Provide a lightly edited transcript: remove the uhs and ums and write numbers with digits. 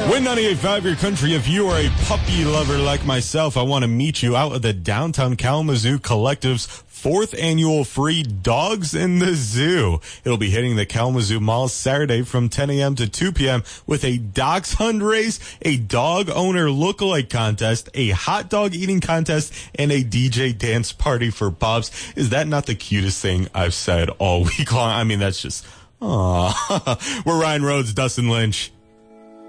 Win 98.5 Your Country. If you are a puppy lover like myself, I want to meet you out at the Downtown Kalamazoo Collective's 4th annual free Dogs in the Zoo. It'll be hitting the Kalamazoo Mall Saturday from 10 a.m. to 2 p.m. with a dachshund race, a dog owner lookalike contest, a hot dog eating contest, and a DJ dance party for pups. Is that not the cutest thing I've said all week long? I mean, that's just, aww. We're Ryan Rhodes, Dustin Lynch.